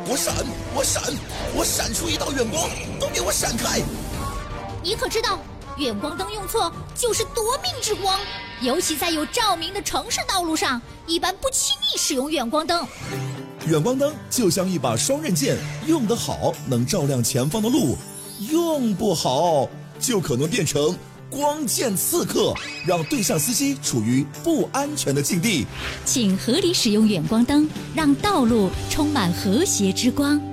我闪，我闪，我闪出一道远光，都给我闪开！ 你可知道，远光灯用错就是夺命之光，尤其在有照明的城市道路上，一般不轻易使用远光灯。 远光灯就像一把双刃剑，用得好能照亮前方的路，用不好就可能变成光剑刺客，让对向司机处于不安全的境地。 请合理使用远光灯，让道路充满和谐之光。